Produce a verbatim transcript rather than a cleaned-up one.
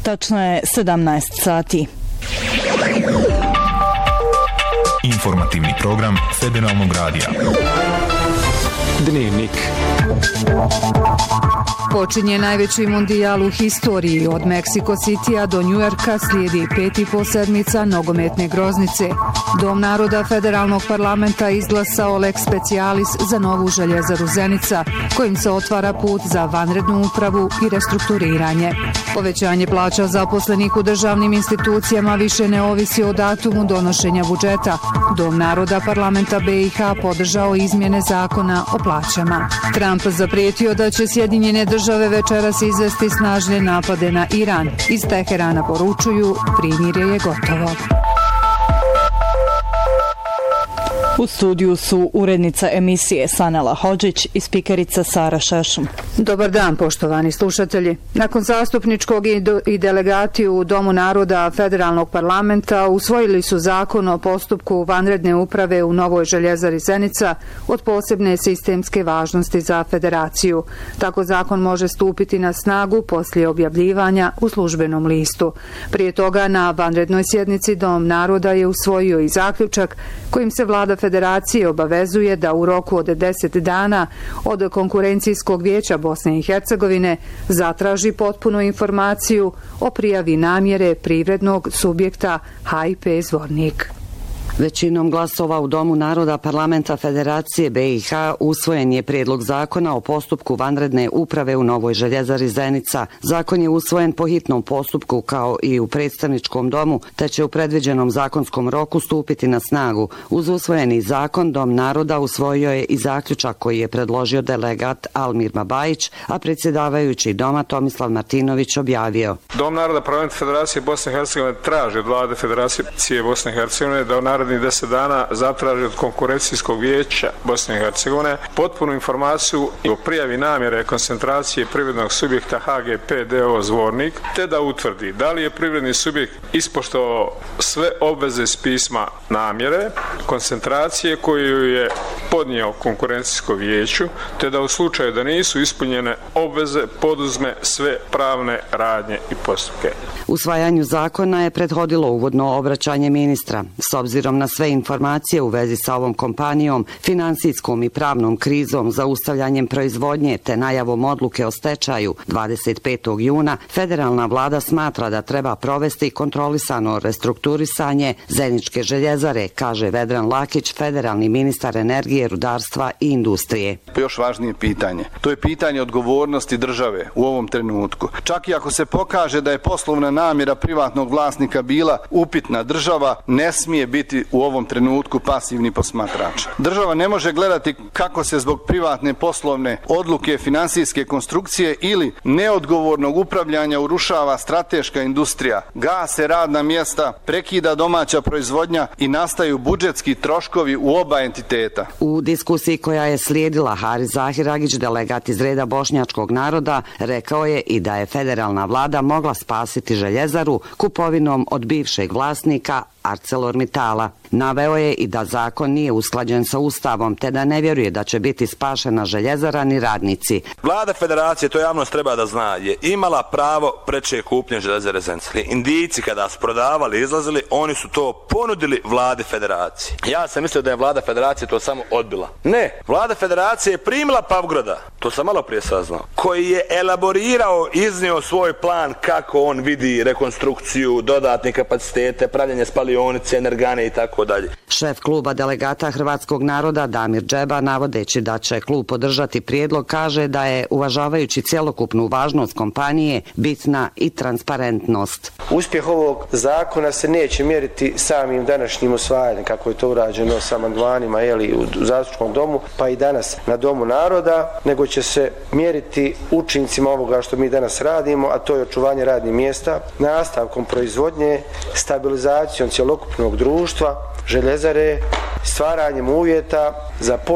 Tačno je sedamnaest sati. Informativni program Federalnog radija. Dnevnik. Počinje najveći mondijal u historiji. Od Meksiko Citya do Njujorka slijedi pet i po sedmica nogometne groznice. Dom naroda Federalnog parlamenta izglasao lex specialis za novu željezaru Zenica, kojim se otvara put za vanrednu upravu i restrukturiranje. Povećanje plaća zaposlenih u državnim institucijama više ne ovisi o datumu donošenja budžeta. Dom naroda parlamenta B i H podržao izmjene zakona o plaćama. Trump zaprijetio da će Sjedinjene države večeras izvesti snažne napade na Iran. Iz Teherana poručuju, primirje je gotovo. U studiju su urednica emisije Sanela Hodžić i spikerica Sara Šešum. Dobar dan, poštovani slušatelji. Nakon zastupničkog i delegati u Domu naroda Federalnog parlamenta usvojili su zakon o postupku vanredne uprave u novoj željezari Zenica od posebne sistemske važnosti za federaciju. Tako zakon može stupiti na snagu poslije objavljivanja u službenom listu. Prije toga na vanrednoj sjednici Dom naroda je usvojio i zaključak kojim se vlada federacije obavezuje da u roku od deset dana od konkurencijskog vijeća Bosne i Hercegovine zatraži potpunu informaciju o prijavi namjere privrednog subjekta H I P Zvornik. Većinom glasova u Domu naroda parlamenta Federacije B i H usvojen je prijedlog zakona o postupku vanredne uprave u novoj željezari Zenica. Zakon je usvojen po hitnom postupku kao i u predstavničkom domu, te će u predviđenom zakonskom roku stupiti na snagu. Uz usvojeni zakon Dom naroda usvojio je i zaključak koji je predložio delegat Almir Babajić, a predsjedavajući doma Tomislav Martinović objavio. Dom naroda parlamenta Federacije Bosne i Hercegovine traži od vlade Federacije Bosne i Hercegovine da u narednih deset dana zatraži od konkurencijskog vijeća Bosne i Hercegovine potpunu informaciju o prijavi namjere koncentracije privrednog subjekta H G P d o o Zvornik, te da utvrdi da li je privredni subjekt ispoštovao sve obveze iz pisma namjere koncentracije koju je podnio konkurencijsko vijeću, te da u slučaju da nisu ispunjene obveze poduzme sve pravne radnje i postupke. Usvajanju zakona je prethodilo uvodno obraćanje ministra. S obzirom na sve informacije u vezi sa ovom kompanijom, finansijskom i pravnom krizom, zaustavljanjem proizvodnje te najavom odluke o stečaju dvadeset petog juna, federalna vlada smatra da treba provesti kontrolisano restrukturisanje Zeničke željezare, kaže Vedran Lakić, federalni ministar energije, rudarstva i industrije. Još važnije pitanje. To je pitanje odgovornosti države u ovom trenutku. Čak i ako se pokaže da je poslovna namjera privatnog vlasnika bila upitna, država ne smije biti u ovom trenutku pasivni posmatrač. Država ne može gledati kako se zbog privatne poslovne odluke, finansijske konstrukcije ili neodgovornog upravljanja urušava strateška industrija, gase radna mjesta, prekida domaća proizvodnja i nastaju budžetski troškovi u oba entiteta. U diskusiji koja je slijedila, Haris Zahiragić, delegat iz reda bošnjačkog naroda, rekao je i da je federalna vlada mogla spasiti željezaru kupovinom od bivšeg vlasnika ArcelorMittala. Naveo je i da zakon nije usklađen sa Ustavom, te da ne vjeruje da će biti spašena željezara ni radnici. Vlada federacije, to javnost treba da zna, je imala pravo preče kupnje željezare Zenica. Indijci kada su prodavali, izlazili, oni su to ponudili vladi federacije. Ja sam mislio da je vlada federacije to samo odbila. Ne, vlada federacije je primila Pavgroda, to sam malo prije saznao, koji je elaborirao, iznio svoj plan kako on vidi rekonstrukciju, dodatne kapacitete, pravljenje spalionice, energane i tako dalje. Šef kluba delegata hrvatskog naroda Damir Džeba, navodeći da će klub podržati prijedlog, kaže da je, uvažavajući cjelokupnu važnost kompanije, bitna i transparentnost. Uspjeh ovog zakona se neće mjeriti samim današnjim usvajanjem, kako je to urađeno sa amandmanima jeli, u zastupničkom domu, pa i danas na Domu naroda, nego će se mjeriti učincima ovoga što mi danas radimo, a to je očuvanje radnih mjesta, nastavkom proizvodnje, stabilizacijom cjelokupnog društva, željezare, stvaranjem uvjeta za